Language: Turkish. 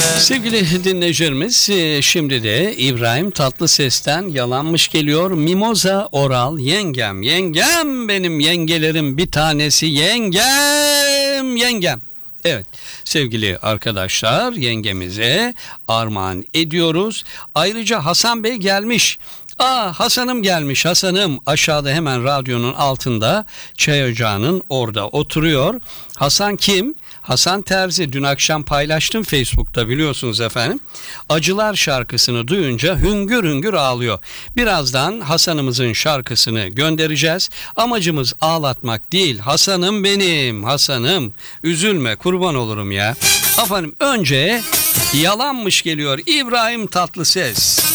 Sevgili dinleyicilerimiz, şimdi de İbrahim Tatlıses'ten yalanmış geliyor. Mimoza Oral, yengem, yengem, benim yengelerim bir tanesi, yengem, yengem. Evet sevgili arkadaşlar, yengemize armağan ediyoruz. Ayrıca Hasan Bey gelmiş. Hasan'ım gelmiş, Hasan'ım aşağıda hemen radyonun altında çay ocağının orada oturuyor. Hasan kim? Hasan Terzi. Dün akşam paylaştım Facebook'ta, biliyorsunuz efendim. Acılar şarkısını duyunca hüngür hüngür ağlıyor. Birazdan Hasan'ımızın şarkısını göndereceğiz. Amacımız ağlatmak değil. Hasan'ım benim, Hasan'ım. Üzülme, kurban olurum ya. Efendim önce yalanmış geliyor İbrahim Tatlıses.